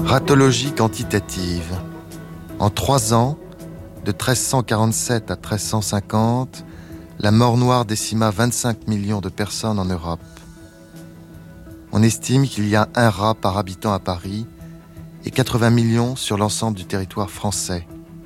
Ratologie quantitative. En 3 ans, de 1347 à 1350, la mort noire décima 25 millions de personnes en Europe. On estime qu'il y a 1 rat par habitant à Paris et 80 millions sur l'ensemble du territoire français.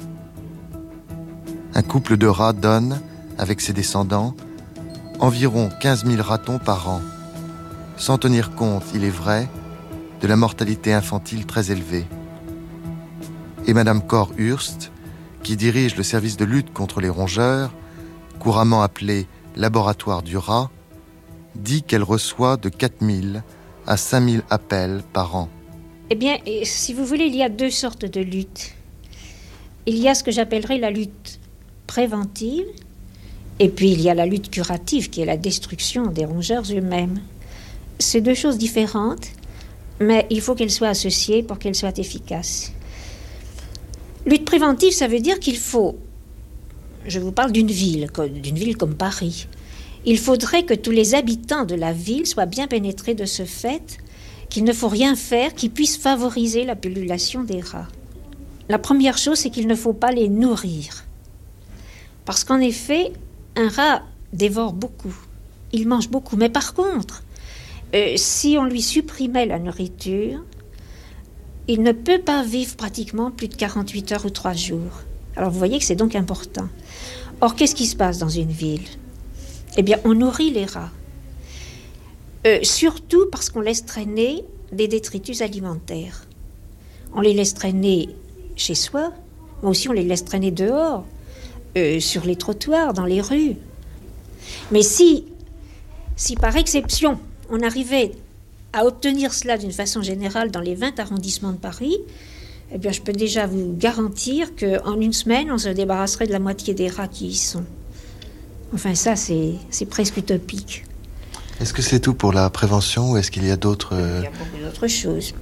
Un couple de rats donne, avec ses descendants, environ 15 000 ratons par an, sans tenir compte, il est vrai, de la mortalité infantile très élevée. Et Madame Cor-Hurst, qui dirige le service de lutte contre les rongeurs, couramment appelé laboratoire du rat, dit qu'elle reçoit de 4 000 à 5 000 appels par an. Eh bien, si vous voulez, il y a 2 sortes de luttes. Il y a ce que j'appellerais la lutte préventive, et puis il y a la lutte curative, qui est la destruction des rongeurs eux-mêmes. C'est 2 choses différentes, mais il faut qu'elles soient associées pour qu'elles soient efficaces. Lutte préventive, ça veut dire qu'il faut, je vous parle d'une ville comme Paris, il faudrait que tous les habitants de la ville soient bien pénétrés de ce fait qu'il ne faut rien faire qui puisse favoriser la pullulation des rats. La première chose, c'est qu'il ne faut pas les nourrir. Parce qu'en effet, un rat dévore beaucoup, il mange beaucoup, mais par contre, si on lui supprimait la nourriture, il ne peut pas vivre pratiquement plus de 48 heures ou 3 jours. Alors vous voyez que c'est donc important. Or, qu'est-ce qui se passe dans une ville ? Eh bien, on nourrit les rats. Surtout parce qu'on laisse traîner des détritus alimentaires. On les laisse traîner chez soi, mais aussi on les laisse traîner dehors, sur les trottoirs, dans les rues. Mais si par exception, on arrivait à obtenir cela d'une façon générale dans les 20 arrondissements de Paris, eh bien, je peux déjà vous garantir qu'en 1 semaine, on se débarrasserait de la moitié des rats qui y sont. Enfin, ça, c'est presque utopique. Est-ce que c'est tout pour la prévention ou est-ce qu'il y a d'autres... Il y a beaucoup d'autres choses.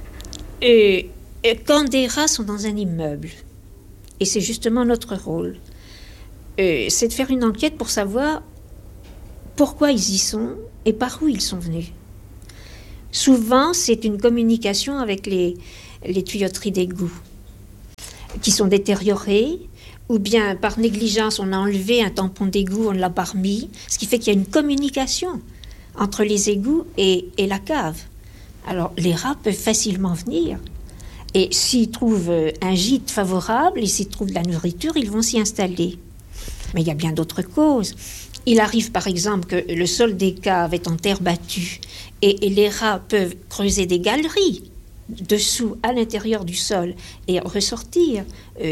Quand des rats sont dans un immeuble, et c'est justement notre rôle, c'est de faire une enquête pour savoir pourquoi ils y sont et par où ils sont venus. Souvent, c'est une communication avec les tuyauteries d'égout qui sont détériorées, ou bien par négligence, on a enlevé un tampon d'égout, on ne l'a pas remis, ce qui fait qu'il y a une communication entre les égouts et la cave. Alors, les rats peuvent facilement venir, et s'ils trouvent un gîte favorable, et s'ils trouvent de la nourriture, ils vont s'y installer. Mais il y a bien d'autres causes. Il arrive par exemple que le sol des caves est en terre battue et les rats peuvent creuser des galeries dessous, à l'intérieur du sol, et ressortir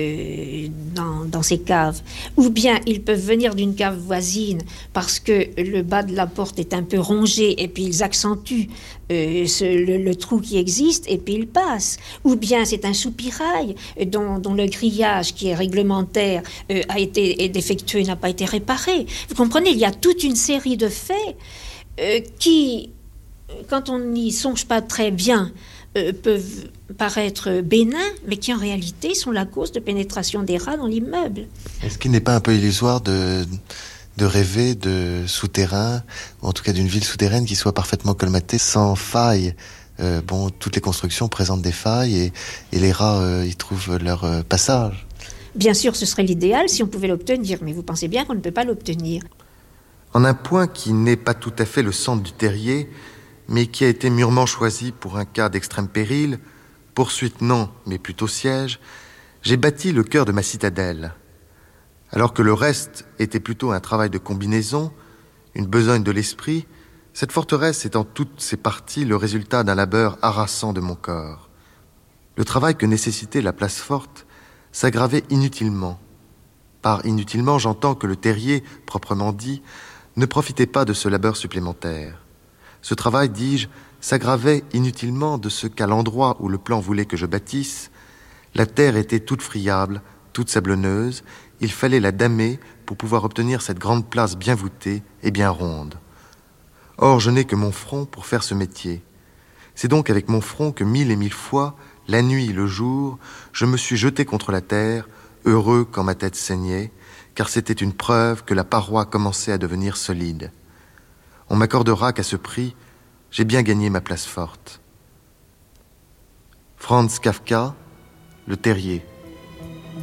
dans ces caves. Ou bien ils peuvent venir d'une cave voisine parce que le bas de la porte est un peu rongé et puis ils accentuent le trou qui existe et puis ils passent. Ou bien c'est un soupirail dont le grillage qui est réglementaire est défectueux et n'a pas été réparé. Vous comprenez, il y a toute une série de faits qui, quand on n'y songe pas très bien, peuvent paraître bénins, mais qui en réalité sont la cause de pénétration des rats dans l'immeuble. Est-ce qu'il n'est pas un peu illusoire de rêver de souterrains, ou en tout cas d'une ville souterraine qui soit parfaitement colmatée, sans faille? Toutes les constructions présentent des failles et les rats y trouvent leur passage. Bien sûr, ce serait l'idéal si on pouvait l'obtenir, mais vous pensez bien qu'on ne peut pas l'obtenir. En un point qui n'est pas tout à fait le centre du terrier, mais qui a été mûrement choisi pour un cas d'extrême péril, poursuite non, mais plutôt siège, j'ai bâti le cœur de ma citadelle. Alors que le reste était plutôt un travail de combinaison, une besogne de l'esprit, cette forteresse est en toutes ses parties le résultat d'un labeur harassant de mon corps. Le travail que nécessitait la place forte s'aggravait inutilement. Par inutilement, j'entends que le terrier, proprement dit, ne profitait pas de ce labeur supplémentaire. Ce travail, dis-je, s'aggravait inutilement de ce qu'à l'endroit où le plan voulait que je bâtisse, la terre était toute friable, toute sablonneuse, il fallait la damer pour pouvoir obtenir cette grande place bien voûtée et bien ronde. Or, je n'ai que mon front pour faire ce métier. C'est donc avec mon front que 1000 et 1000 fois, la nuit et le jour, je me suis jeté contre la terre, heureux quand ma tête saignait, car c'était une preuve que la paroi commençait à devenir solide. On m'accordera qu'à ce prix, j'ai bien gagné ma place forte. Franz Kafka, Le Terrier.